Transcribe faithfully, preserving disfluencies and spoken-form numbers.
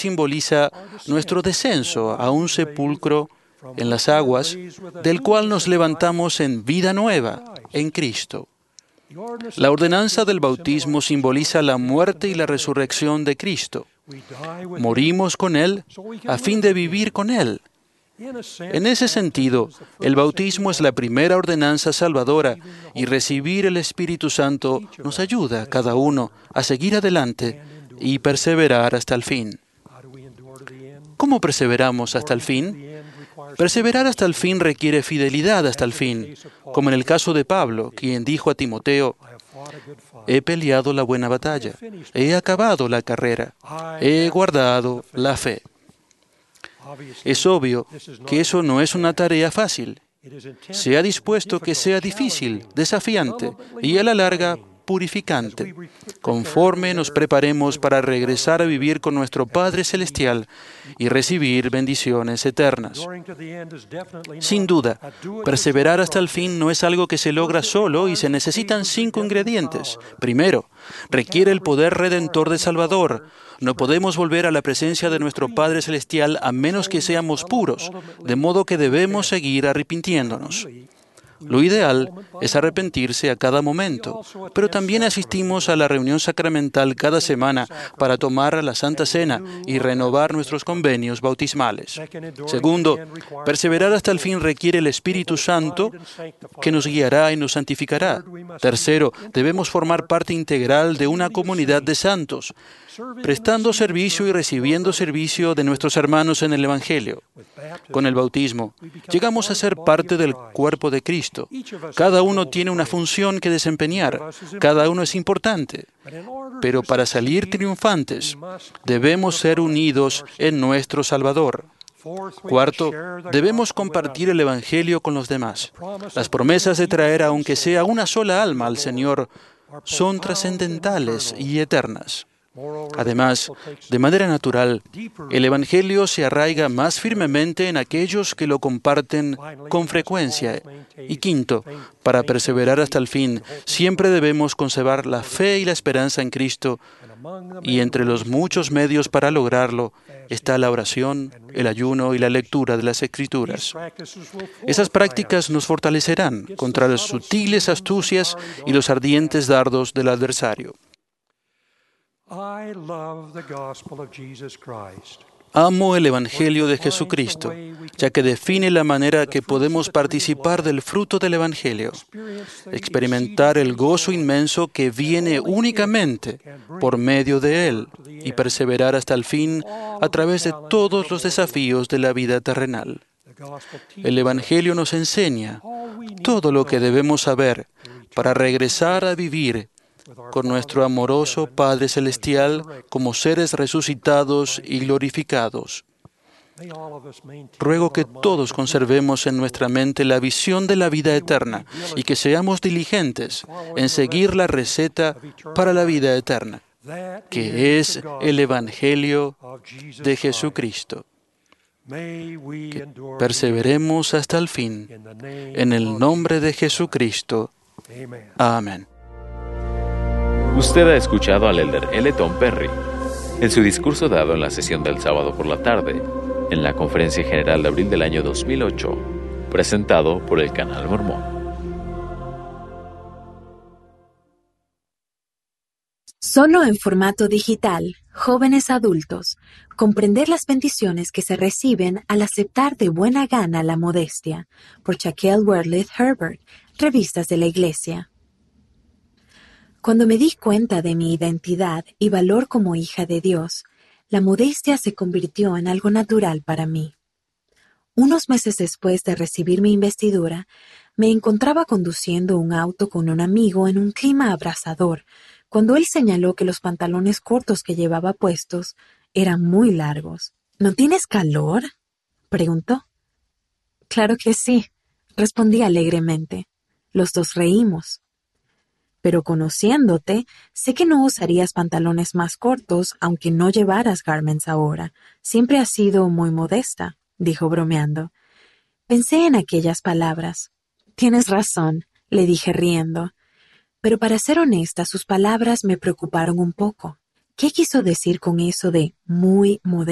simboliza nuestro descenso a un sepulcro en las aguas, del cual nos levantamos en vida nueva, en Cristo. La ordenanza del bautismo simboliza la muerte y la resurrección de Cristo. Morimos con Él a fin de vivir con Él. En ese sentido, el bautismo es la primera ordenanza salvadora y recibir el Espíritu Santo nos ayuda a cada uno a seguir adelante y perseverar hasta el fin. ¿Cómo perseveramos hasta el fin? Perseverar hasta el fin requiere fidelidad hasta el fin, como en el caso de Pablo, quien dijo a Timoteo: he peleado la buena batalla, he acabado la carrera, he guardado la fe. Es obvio que eso no es una tarea fácil. Se ha dispuesto que sea difícil, desafiante y a la larga purificante, conforme nos preparemos para regresar a vivir con nuestro Padre Celestial y recibir bendiciones eternas. Sin duda, perseverar hasta el fin no es algo que se logra solo y se necesitan cinco ingredientes. Primero, requiere el poder redentor del Salvador. No podemos volver a la presencia de nuestro Padre Celestial a menos que seamos puros, de modo que debemos seguir arrepintiéndonos. Lo ideal es arrepentirse a cada momento, pero también asistimos a la reunión sacramental cada semana para tomar la Santa Cena y renovar nuestros convenios bautismales. Segundo, perseverar hasta el fin requiere el Espíritu Santo que nos guiará y nos santificará. Tercero, debemos formar parte integral de una comunidad de santos, prestando servicio y recibiendo servicio de nuestros hermanos en el Evangelio. Con el bautismo, llegamos a ser parte del cuerpo de Cristo. Cada uno tiene una función que desempeñar, cada uno es importante. Pero para salir triunfantes, debemos ser unidos en nuestro Salvador. Cuarto, debemos compartir el Evangelio con los demás. Las promesas de traer aunque sea una sola alma al Señor son trascendentales y eternas. Además, de manera natural, el Evangelio se arraiga más firmemente en aquellos que lo comparten con frecuencia. Y quinto, para perseverar hasta el fin, siempre debemos conservar la fe y la esperanza en Cristo, y entre los muchos medios para lograrlo está la oración, el ayuno y la lectura de las Escrituras. Esas prácticas nos fortalecerán contra las sutiles astucias y los ardientes dardos del adversario. Amo el Evangelio de Jesucristo, ya que define la manera que podemos participar del fruto del Evangelio, experimentar el gozo inmenso que viene únicamente por medio de él y perseverar hasta el fin a través de todos los desafíos de la vida terrenal. El Evangelio nos enseña todo lo que debemos saber para regresar a vivir con nuestro amoroso Padre Celestial como seres resucitados y glorificados. Ruego que todos conservemos en nuestra mente la visión de la vida eterna y que seamos diligentes en seguir la receta para la vida eterna, que es el Evangelio de Jesucristo. Que perseveremos hasta el fin. En el nombre de Jesucristo. Amén. Usted ha escuchado al elder L. Tom Perry en su discurso dado en la sesión del sábado por la tarde, en la Conferencia General de abril del año dos mil ocho, presentado por el Canal Mormón. Solo en formato digital, jóvenes adultos, comprender las bendiciones que se reciben al aceptar de buena gana la modestia, por Shaquille Wortley Herbert, Revistas de la Iglesia. Cuando me di cuenta de mi identidad y valor como hija de Dios, la modestia se convirtió en algo natural para mí. Unos meses después de recibir mi investidura, me encontraba conduciendo un auto con un amigo en un clima abrasador, cuando él señaló que los pantalones cortos que llevaba puestos eran muy largos. ¿No tienes calor?, preguntó. Claro que sí, respondí alegremente. Los dos reímos. Pero conociéndote, sé que no usarías pantalones más cortos, aunque no llevaras garments ahora. Siempre has sido muy modesta, dijo bromeando. Pensé en aquellas palabras. Tienes razón, le dije riendo. Pero para ser honesta, sus palabras me preocuparon un poco. ¿Qué quiso decir con eso de muy modesta?